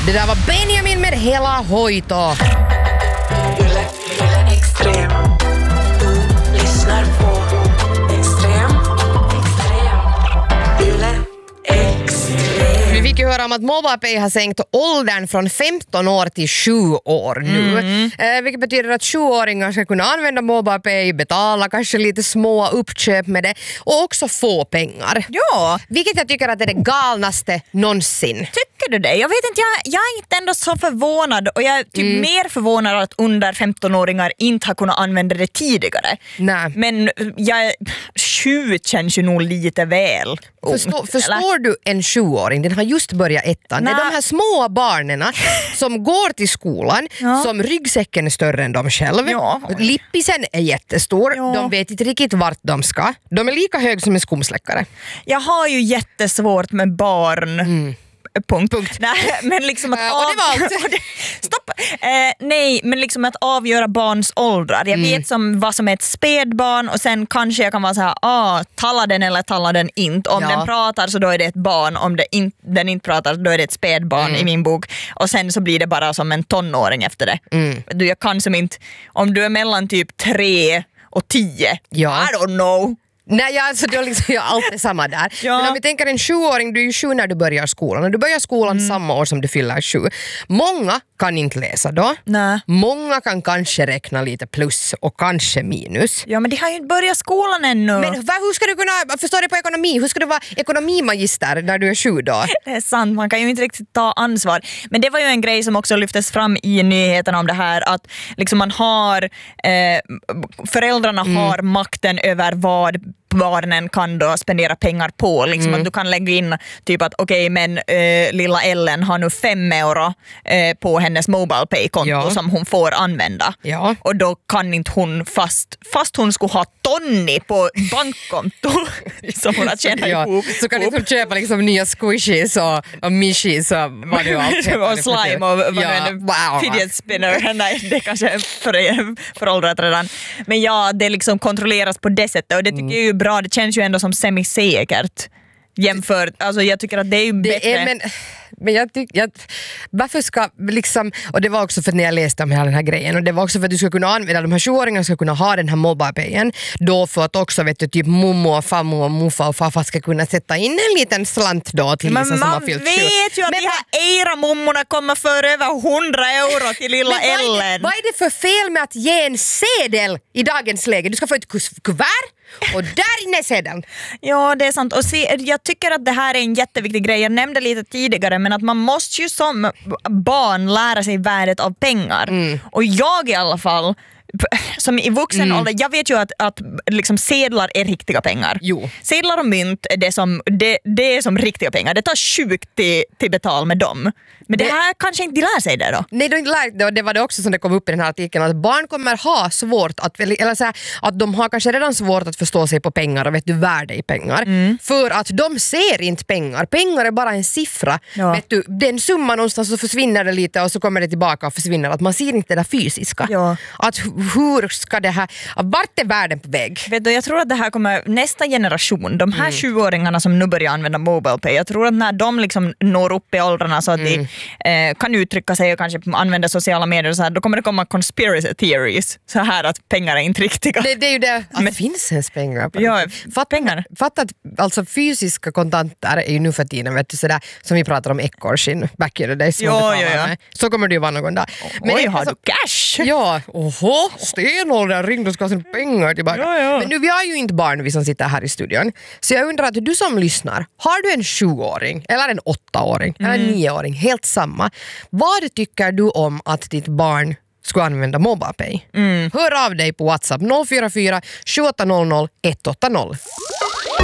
Det där var Benjamin med Hela Hoito. Yle Extrem. Du lyssnar på Extrem. Yle Extrem. Vi fick ju höra om att MobilePay har sänkt åldern från 15 år till 7 år nu. Vilket betyder att 7-åringar ska kunna använda MobilePay, betala kanske lite små uppköp med det och också få pengar. Ja. Vilket jag tycker att är det galnaste någonsin. Tycker du det? Jag vet inte, jag är inte ändå så förvånad och jag är typ mer förvånad att under 15-åringar inte har kunnat använda det tidigare. Nej. Men 7 känns ju nog lite väl. Förstår du en 7-åring? Den har just börjat ettan. Det är de här små barnen som går till skolan, som ryggsäcken är större än de själv. Ja. Lippisen är jättestor. Ja. De vet inte riktigt vart de ska. De är lika hög som en skumsläckare. Jag har ju jättesvårt med barn. Punkt. Nej, men liksom att och det var allt. Stopp! Nej, men liksom att avgöra barns åldrar. Jag vet vad som är ett spädbarn och sen kanske jag kan vara så här, talar den eller talar den inte. Om den pratar så då är det ett barn, om den inte pratar då är det ett spädbarn i min bok. Och sen så blir det bara som en tonåring efter det. Jag kan som inte, om du är mellan typ 3 och 10, I don't know. Nej, alltså det är liksom alltid samma där. Ja. Men om vi tänker en 7-åring, du är ju 7 när du börjar skolan. Och du börjar skolan samma år som du fyller 7. Många kan inte läsa då. Nej. Många kan kanske räkna lite plus och kanske minus. Ja, men de har ju inte börjat skolan ännu. Men hur ska du kunna förstå det på ekonomi? Hur ska du vara ekonomimagister när du är 7 då? Det är sant, man kan ju inte riktigt ta ansvar. Men det var ju en grej som också lyftes fram i nyheterna om det här att liksom man har föräldrarna har makten över vad barnen kan då spendera pengar på. Liksom att du kan lägga in typ att men lilla Ellen har nu 5 euro på hennes MobilePay-konto som hon får använda. Ja. Och då kan inte hon fast hon skulle ha tonni på bankkonto som hon har tjänat ihop. Så kan inte hon köpa liksom nya squishies och mishies och vad det var. och slime och fidget spinner. Nej, det kanske är föråldrat redan. Men det liksom kontrolleras på det sättet och det tycker jag är ju bra. Det känns ju ändå som semisäkert jämfört. Alltså jag tycker att det är ju bättre. Men jag tycker varför ska liksom, och det var också för när jag läste om hela den här grejen och det var också för att du ska kunna använda, de här 7-åringarna ska kunna ha den här MobilePayen då för att också vet du typ mommo och farmor och morfar och farfar ska kunna sätta in en liten slant då till Lisa som har fyllt 7. Men man vet ju att de här era mommorna kommer för över 100 euro till lilla Ellen. Vad är det för fel med att ge en sedel i dagens läge? Du ska få ett kuvert och där inne är sedeln. Ja, det är sant. Och jag tycker att det här är en jätteviktig grej. Jag nämnde lite tidigare, men att man måste ju som barn lära sig värdet av pengar. Och jag i alla fall, som i vuxen ålder, jag vet ju att liksom sedlar är riktiga pengar. Jo. Sedlar och mynt är det är som riktiga pengar. Det tar sjukt till betal med dem. Men det här kanske inte de lär sig det då? Nej, de inte lär det, och det var det också som det kom upp i den här artikeln, att barn kommer ha svårt eller så här, att de har kanske redan svårt att förstå sig på pengar och vet du värde i pengar. För att de ser inte pengar. Pengar är bara en siffra. Ja. Vet du, det är en summa någonstans så försvinner det lite och så kommer det tillbaka och försvinner. Att man ser inte det där fysiska. Ja. Att hur ska det här, vart är världen på väg? Vet du, jag tror att det här kommer nästa generation, de här 20-åringarna som nu börjar använda MobilePay, jag tror att när de liksom når upp i åldrarna så att de kan uttrycka sig och kanske använda sociala medier och så här, då kommer det komma conspiracy theories så här att pengar är inte riktiga. Det är ju det. Men finns ens pengar? Ja, pengar. Fatta att alltså fysiska kontanter är ju nu för tiden, vet du, sådär som vi pratar om ekorrskinn back in the days. Ja. Så kommer det ju vara någon dag. Men oj, har du cash? Ja, stenåldern ringde och ska ha sina pengar tillbaka. Ja. Men nu, vi har ju inte barn, vi som sitter här i studion. Så jag undrar att du som lyssnar, har du en 7-åring eller en 8-åring eller en 9-åring, helt samma. Vad tycker du om att ditt barn ska använda MobilePay? Hör av dig på WhatsApp 044 780 180.